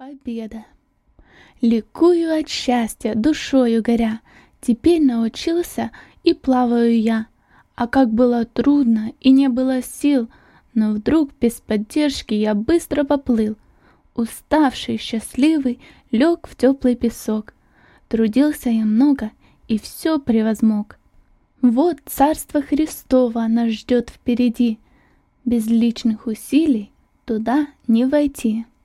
Победа! Ликую от счастья, душою горя, теперь научился и плаваю я. А как было трудно и не было сил, но вдруг без поддержки я быстро поплыл. Уставший, счастливый, лег в теплый песок. Трудился я много и все превозмог. Вот Царство Христово нас ждет впереди. Без личных усилий туда не войти.